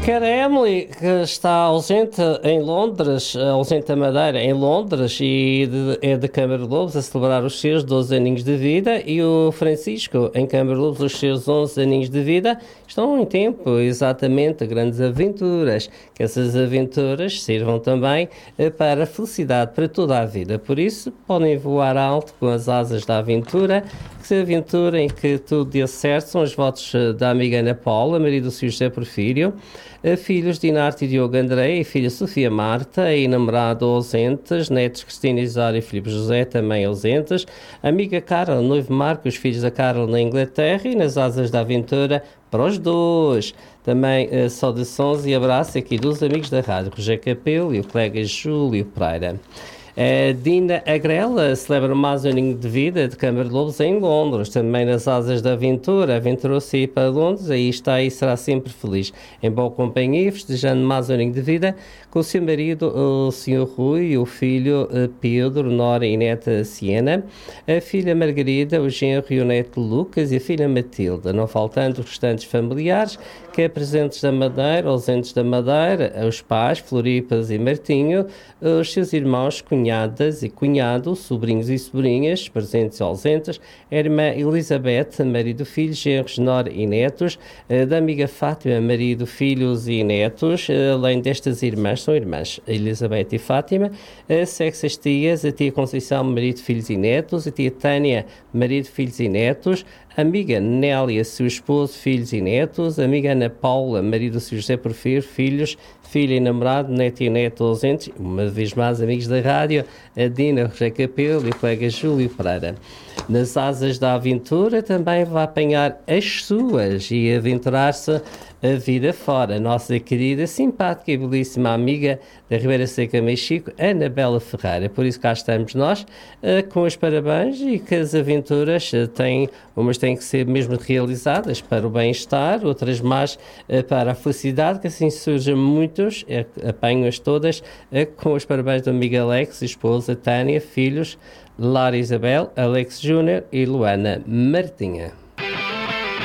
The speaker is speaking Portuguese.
Quer a Emily, que está ausente em Londres, ausente da Madeira, em Londres, e é de Câmara de Lobos, a celebrar os seus 12 aninhos de vida, e o Francisco, em Câmara de Lobos, os seus 11 aninhos de vida, estão em tempo, exatamente, de grandes aventuras, que essas aventuras sirvam também para a felicidade para toda a vida. Por isso, podem voar alto com as asas da aventura, que se aventurem, que tudo dê certo. São os votos da amiga Ana Paula, marido do Sr. José Porfírio, filhos Dinarte e Diogo André, e filha Sofia Marta, e namorado ausentes, netos Cristina Isário e Filipe José, também ausentes, amiga Carol, noivo Marco, os filhos da Carol na Inglaterra, e nas asas da aventura para os dois. Também saudações e abraço aqui dos amigos da rádio, Rogério Capelo e o colega Júlio Pereira. Dina Agrela celebra mais um aninho de vida de Câmara de Lobos em Londres, também nas asas da aventura, aventurou-se a ir para Londres, aí está e será sempre feliz. Em boa companhia, festejando mais um aninho de vida com o seu marido, o Sr. Rui, o filho Pedro, Nora e neta Siena, a filha Margarida, o genro e o neto Lucas e a filha Matilda, não faltando os restantes familiares, que é presentes da Madeira, ausentes da Madeira, os pais, Floripas e Martinho, os seus irmãos, cunhadas e cunhado, sobrinhos e sobrinhas, presentes e ausentes, a irmã Elizabeth, marido, filhos, genros, nora e netos, da amiga Fátima, marido, filhos e netos, além destas irmãs, são irmãs Elizabeth e Fátima, sexas tias, a tia Conceição, marido, filhos e netos, a tia Tânia, marido, filhos e netos, amiga Nélia, seu esposo, filhos e netos, amiga Ana Paula, marido do Sr. José Porfírio, filhos, filha e namorado, neto e neto ausentes, uma vez mais amigos da rádio, a Dina, Rogério Capelo e o colega Júlio Pereira. Nas asas da aventura também vai apanhar as suas e aventurar-se a vida fora. Nossa querida, simpática e belíssima amiga da Ribeira Seca Mexico, Anabela Ferreira. Por isso cá estamos nós com os parabéns, e que as aventuras umas têm que ser mesmo realizadas para o bem-estar, outras mais para a felicidade, que assim surjam muitos, apanho-as todas com os parabéns do amigo Alex, esposa Tânia, filhos Lara Isabel, Alex Júnior e Luana Martinha.